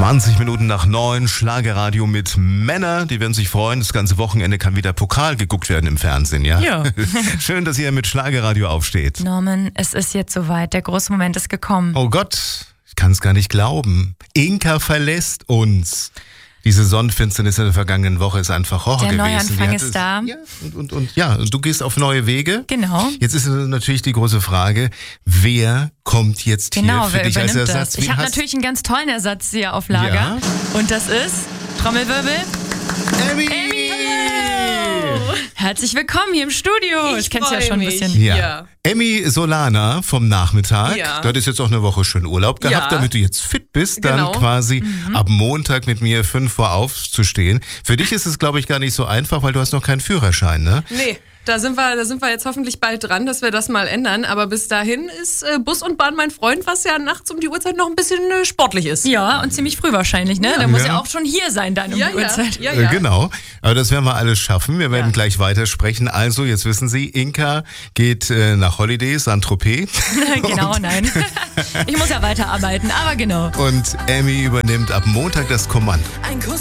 20 Minuten nach 9, Schlagerradio mit Männern. Die werden sich freuen. Das ganze Wochenende kann wieder Pokal geguckt werden im Fernsehen, ja? Ja. Schön, dass ihr mit Schlagerradio aufsteht. Norman, es ist jetzt soweit. Der große Moment ist gekommen. Oh Gott, ich kann es gar nicht glauben. Inka verlässt uns. Diese Sonnenfinsternis in der vergangenen Woche ist einfach Horror gewesen. Der Neuanfang ist da. Ja, und du gehst auf neue Wege. Genau. Jetzt ist natürlich die große Frage, wer kommt jetzt hier für wer dich als übernimmt Ersatz? das? Ich habe natürlich einen ganz tollen Ersatz hier auf Lager. Ja. Und das ist, Trommelwirbel, Emmy! herzlich willkommen hier im Studio. Ich kenn's ja schon ein bisschen. Ja. Emmy Solana vom Nachmittag. Ja. Du hattest jetzt auch eine Woche schön Urlaub gehabt, Ja. damit du jetzt fit bist, dann Genau. quasi ab Montag mit mir 5 Uhr aufzustehen. Für dich ist es, glaube ich, gar nicht so einfach, weil du hast noch keinen Führerschein, ne? Nee, da sind wir jetzt hoffentlich bald dran, dass wir das mal ändern. Aber bis dahin ist Bus und Bahn mein Freund, was ja nachts um die Uhrzeit noch ein bisschen sportlich ist. Ja, und ziemlich früh wahrscheinlich, ne? Der muss ja auch schon hier sein dann um die Uhrzeit. Ja. Genau, aber das werden wir alles schaffen. Wir werden gleich weitersprechen. Also, jetzt wissen Sie, Inka geht nach Holidays, Saint-Tropez. Genau, nein. Ich muss ja weiterarbeiten, aber genau. Und Emmy übernimmt ab Montag das Kommando. Ein Kuss